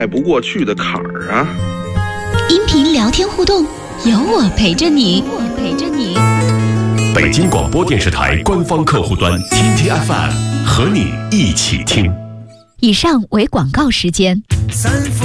迈不过去的坎儿啊。 音频聊天互动，有我陪着你。 北京广播电视台官方客户端 TTFM 和你一起听。 以上为广告时间。